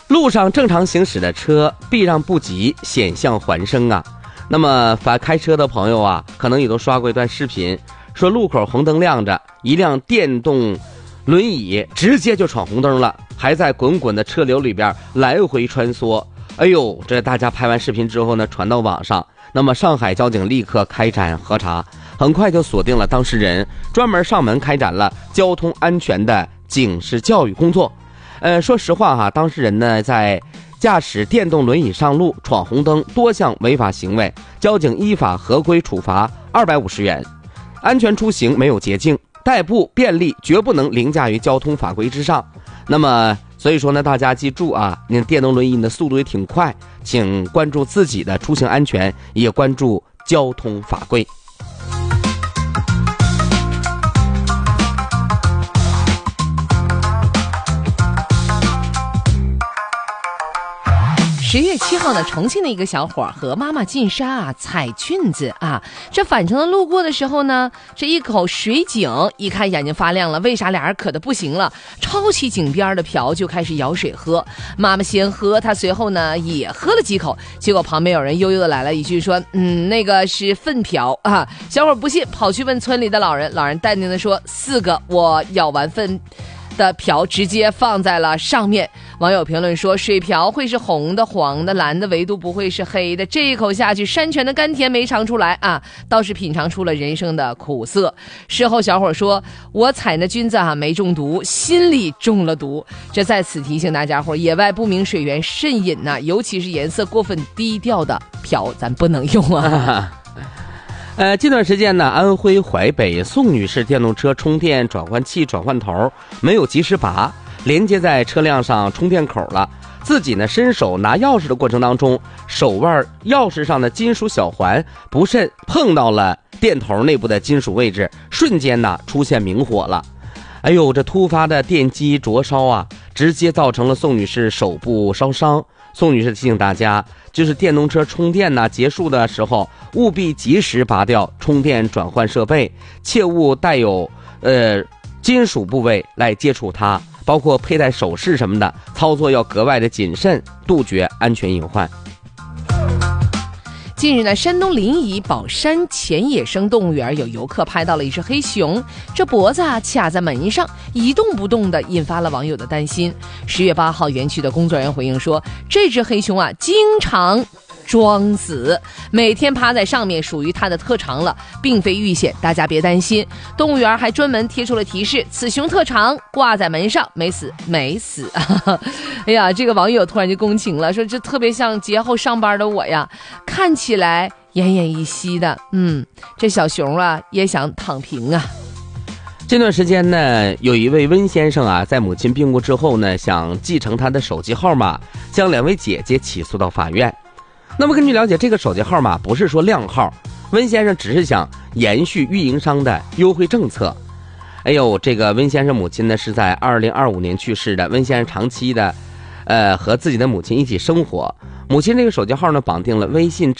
路上正常行驶的车避让不及，险象环生啊。那么凡开车的朋友啊，可能也都刷过一段视频，说路口红灯亮着，一辆电动轮椅直接就闯红灯了，还在滚滚的车流里边来回穿梭。哎呦，这大家拍完视频之后呢，传到网上。那么上海交警立刻开展核查，很快就锁定了当事人，专门上门开展了交通安全的警示教育工作。说实话哈，当事人呢在驾驶电动轮椅上路闯红灯多项违法行为，交警依法合规处罚250元。安全出行没有捷径，代步便利绝不能凌驾于交通法规之上。那么所以说呢，大家记住啊，那电动轮椅的速度也挺快，请关注自己的出行安全，也关注交通法规。 10月7号呢，重庆的一个小伙和妈妈进山啊采菌子啊，这返程的路过的时候呢，这一口水井一看眼睛发亮了，为啥俩人渴得不行了，抄起井边的瓢就开始舀水喝。妈妈先喝，他随后呢也喝了几口，结果旁边有人悠悠的来了一句说那个是粪瓢啊。小伙不信，跑去问村里的老人，老人淡定的说4个，我舀完粪的瓢直接放在了上面。网友评论说，水瓢会是红的、黄的、蓝的，唯独不会是黑的。这一口下去，山泉的甘甜没尝出来啊，倒是品尝出了人生的苦涩。事后小伙说，我采那菌子啊没中毒，心里中了毒。这在此提醒大家伙，野外不明水源慎饮呐，尤其是颜色过分低调的瓢咱不能用啊。 这段时间呢，安徽淮北宋女士电动车充电转换器转换头没有及时拔，连接在车辆上充电口了。自己呢伸手拿钥匙的过程当中，手腕钥匙上的金属小环不慎碰到了电头内部的金属位置，瞬间呢出现明火了。哎呦，这突发的电机灼烧啊，直接造成了宋女士手部烧伤。宋女士提醒大家，就是电动车充电呢结束的时候，务必及时拔掉充电转换设备，切勿带有金属部位来接触它，包括佩戴首饰什么的，操作要格外的谨慎，杜绝安全隐患。 近日呢，山东临沂宝山前野生动物园有游客拍到了一只黑熊，这脖子卡在门上一动不动的，引发了网友的担心。10月8号，园区的工作人员回应说，这只黑熊啊经常装死，每天趴在上面属于它的特长了，并非遇险，大家别担心。动物园还专门贴出了提示，此熊特长挂在门上，没死没死。哎呀，这个网友突然就共情了，说这特别像节后上班的我呀，看起来奄奄一息的，这小熊啊也想躺平啊。 这段时间呢，有一位温先生啊，在母亲病故之后呢，想继承他的手机号码，将2位姐姐起诉到法院。那么根据了解，这个手机号码不是说靓号，温先生只是想延续运营商的优惠政策。哎呦，这个温先生母亲呢是在2025年去世的，温先生长期的和自己的母亲一起生活，母亲这个手机号呢绑定了微信